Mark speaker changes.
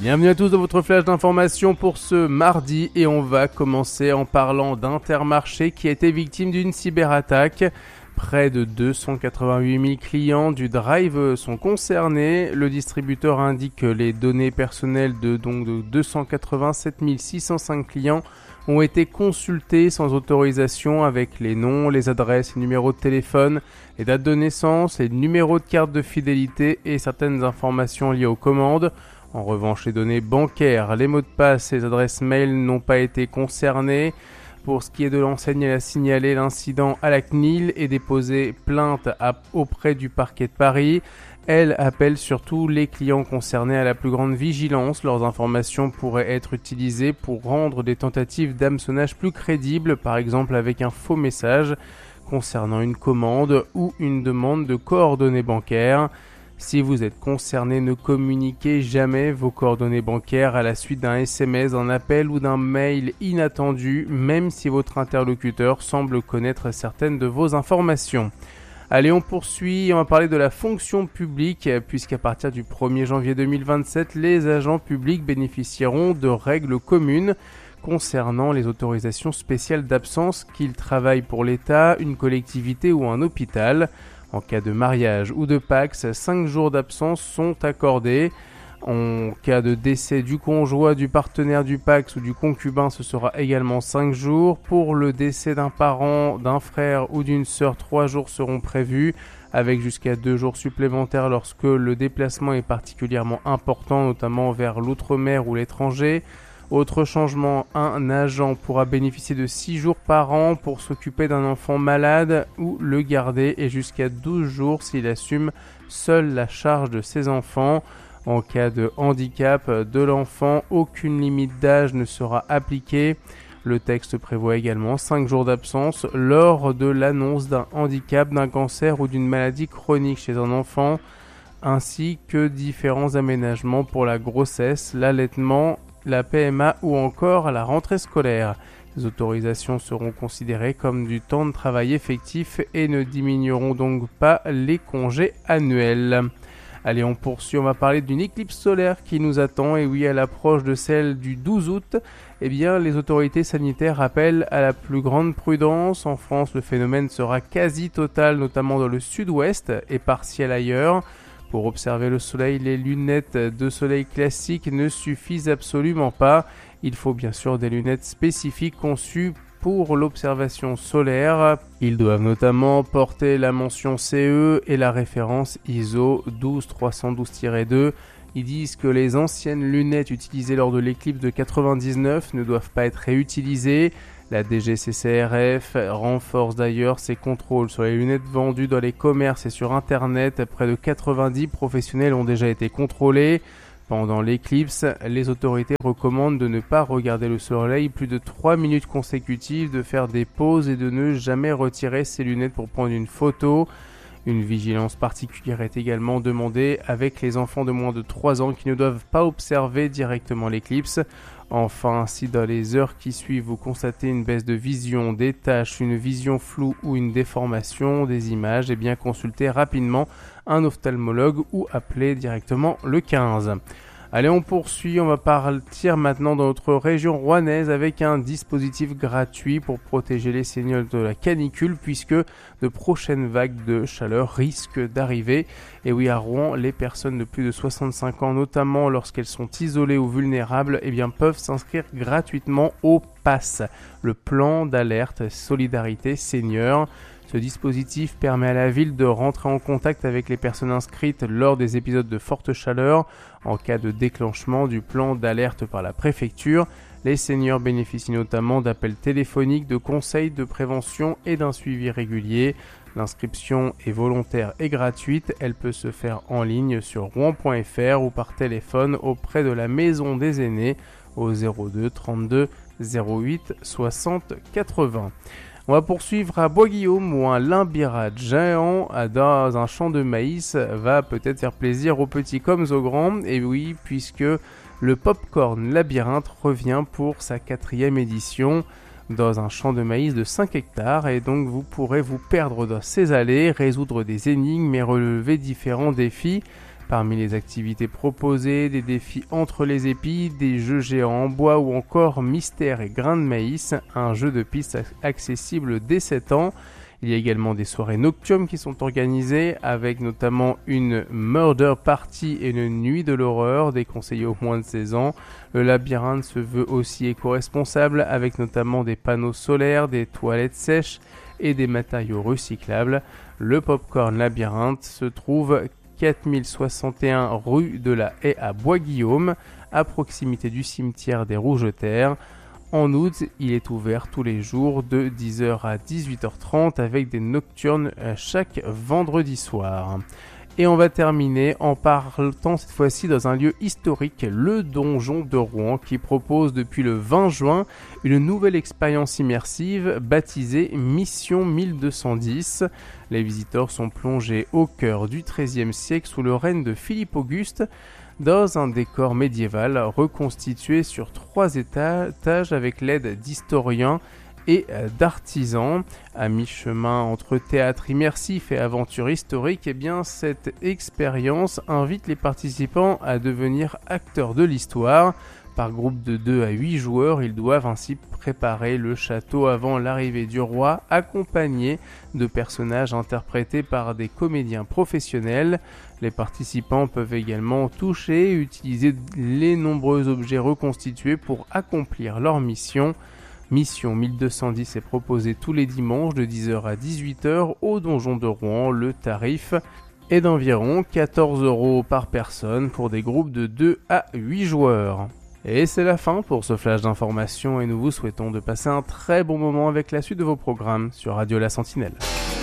Speaker 1: Bienvenue à tous dans votre flash d'information pour ce mardi et on va commencer en parlant d'Intermarché qui a été victime d'une cyberattaque. Près de 288 000 clients du Drive sont concernés. Le distributeur indique que les données personnelles de 287 605 clients ont été consultées sans autorisation avec les noms, les adresses, les numéros de téléphone, les dates de naissance, les numéros de carte de fidélité et certaines informations liées aux commandes. En revanche, les données bancaires, les mots de passe et les adresses mail n'ont pas été concernées. Pour ce qui est de l'enseigne, elle a signalé l'incident à la CNIL et déposé plainte auprès du parquet de Paris. Elle appelle surtout les clients concernés à la plus grande vigilance. Leurs informations pourraient être utilisées pour rendre des tentatives d'hameçonnage plus crédibles, par exemple avec un faux message concernant une commande ou une demande de coordonnées bancaires. Si vous êtes concerné, ne communiquez jamais vos coordonnées bancaires à la suite d'un SMS, d'un appel ou d'un mail inattendu, même si votre interlocuteur semble connaître certaines de vos informations. Allez, on poursuit, on va parler de la fonction publique, puisqu'à partir du 1er janvier 2027, les agents publics bénéficieront de règles communes concernant les autorisations spéciales d'absence, qu'ils travaillent pour l'État, une collectivité ou un hôpital. En cas de mariage ou de Pacs, 5 jours d'absence sont accordés. En cas de décès du conjoint, du partenaire du Pacs ou du concubin, ce sera également 5 jours. Pour le décès d'un parent, d'un frère ou d'une sœur, 3 jours seront prévus, avec jusqu'à 2 jours supplémentaires lorsque le déplacement est particulièrement important, notamment vers l'outre-mer ou l'étranger. Autre changement, un agent pourra bénéficier de 6 jours par an pour s'occuper d'un enfant malade ou le garder et jusqu'à 12 jours s'il assume seul la charge de ses enfants. En cas de handicap de l'enfant, aucune limite d'âge ne sera appliquée. Le texte prévoit également 5 jours d'absence lors de l'annonce d'un handicap, d'un cancer ou d'une maladie chronique chez un enfant, ainsi que différents aménagements pour la grossesse, l'allaitement, la PMA ou encore la rentrée scolaire. Les autorisations seront considérées comme du temps de travail effectif et ne diminueront donc pas les congés annuels. Allez, on poursuit, on va parler d'une éclipse solaire qui nous attend. Et oui, à l'approche de celle du 12 août, les autorités sanitaires appellent à la plus grande prudence. En France, le phénomène sera quasi total, notamment dans le sud-ouest et partiel ailleurs. Pour observer le soleil, les lunettes de soleil classiques ne suffisent absolument pas. Il faut bien sûr des lunettes spécifiques conçues pour l'observation solaire. Ils doivent notamment porter la mention CE et la référence ISO 12312-2. Ils disent que les anciennes lunettes utilisées lors de l'éclipse de 99 ne doivent pas être réutilisées. La DGCCRF renforce d'ailleurs ses contrôles sur les lunettes vendues dans les commerces et sur internet. Près de 90 professionnels ont déjà été contrôlés. Pendant l'éclipse, les autorités recommandent de ne pas regarder le soleil plus de 3 minutes consécutives, de faire des pauses et de ne jamais retirer ses lunettes pour prendre une photo. Une vigilance particulière est également demandée avec les enfants de moins de 3 ans qui ne doivent pas observer directement l'éclipse. Enfin, si dans les heures qui suivent vous constatez une baisse de vision, des taches, une vision floue ou une déformation des images, consultez rapidement un ophtalmologue ou appelez directement le 15. Allez, on poursuit, on va partir maintenant dans notre région rouennaise avec un dispositif gratuit pour protéger les seniors de la canicule puisque de prochaines vagues de chaleur risquent d'arriver. Et oui, à Rouen, les personnes de plus de 65 ans, notamment lorsqu'elles sont isolées ou vulnérables, peuvent s'inscrire gratuitement au PASS, le plan d'alerte Solidarité Senior. Ce dispositif permet à la ville de rentrer en contact avec les personnes inscrites lors des épisodes de forte chaleur. En cas de déclenchement du plan d'alerte par la préfecture, les seniors bénéficient notamment d'appels téléphoniques, de conseils de prévention et d'un suivi régulier. L'inscription est volontaire et gratuite. Elle peut se faire en ligne sur rouen.fr ou par téléphone auprès de la Maison des Aînés au 02 32 08 60 80. On va poursuivre à Bois-Guillaume où un limbirate géant dans un champ de maïs va peut-être faire plaisir aux petits comme aux grands. Et oui, puisque le Popcorn Labyrinthe revient pour sa 4e édition dans un champ de maïs de 5 hectares. Et donc vous pourrez vous perdre dans ces allées, résoudre des énigmes et relever différents défis. Parmi les activités proposées, des défis entre les épis, des jeux géants en bois ou encore Mystère et grains de maïs, un jeu de piste accessible dès 7 ans. Il y a également des soirées nocturnes qui sont organisées avec notamment une murder party et une nuit de l'horreur déconseillée aux moins de 16 ans. Le labyrinthe se veut aussi éco-responsable avec notamment des panneaux solaires, des toilettes sèches et des matériaux recyclables. Le Popcorn Labyrinthe se trouve 4061 rue de la Haie à Bois-Guillaume, à proximité du cimetière des Rouges-Terres. En août, il est ouvert tous les jours de 10h à 18h30 avec des nocturnes chaque vendredi soir. Et on va terminer en parlant cette fois-ci dans un lieu historique, le Donjon de Rouen, qui propose depuis le 20 juin une nouvelle expérience immersive baptisée Mission 1210. Les visiteurs sont plongés au cœur du XIIIe siècle sous le règne de Philippe Auguste, dans un décor médiéval reconstitué sur 3 étages avec l'aide d'historiens et d'artisans. À mi-chemin entre théâtre immersif et aventure historique, cette expérience invite les participants à devenir acteurs de l'histoire. Par groupe de 2 à 8 joueurs, ils doivent ainsi préparer le château avant l'arrivée du roi, accompagnés de personnages interprétés par des comédiens professionnels. Les participants peuvent également toucher et utiliser les nombreux objets reconstitués pour accomplir leur mission. Mission 1210 est proposée tous les dimanches de 10h à 18h au Donjon de Rouen. Le tarif est d'environ 14 € par personne pour des groupes de 2 à 8 joueurs. Et c'est la fin pour ce flash d'information et nous vous souhaitons de passer un très bon moment avec la suite de vos programmes sur Radio La Sentinelle.